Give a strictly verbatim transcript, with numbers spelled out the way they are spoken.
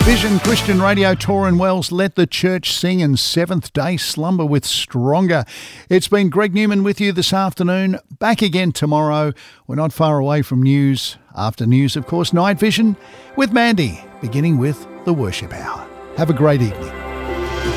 Vision Christian Radio, Torrin Wells, Let the Church Sing, and Seventh Day Slumber with Stronger. It's been Greg Newman with you this afternoon. Back again tomorrow. We're not far away from news. After news, of course, Night Vision with Mandy, beginning with the Worship Hour. Have a great evening.